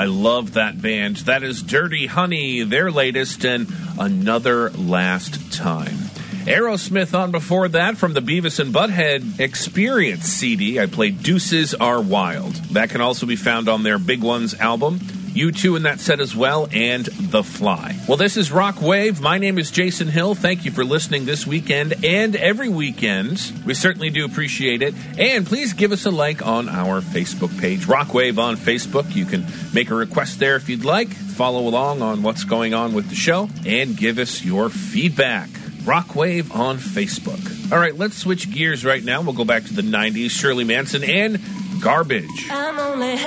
I love that band. That is Dirty Honey, their latest, and Another Last Time. Aerosmith on before that from the Beavis and Butthead Experience CD. I played Deuces Are Wild. That can also be found on their Big Ones album. U2 in that set as well, and The Fly. Well, this is Rock Wave. My name is Jason Hill. Thank you for listening this weekend and every weekend. We certainly do appreciate it. And please give us a like on our Facebook page, Rock Wave on Facebook. You can make a request there if you'd like. Follow along on what's going on with the show and give us your feedback. Rock Wave on Facebook. All right, let's switch gears right now. We'll go back to the 90s. Shirley Manson and Garbage.